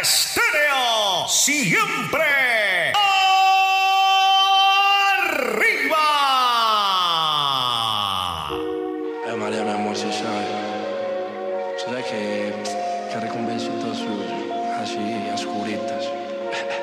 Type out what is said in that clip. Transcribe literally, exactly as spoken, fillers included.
Estéreo, siempre arriba. Eh, María, mi amor, si sabes. Sabes que, que recompensa todo suyo, así, a oscuritas.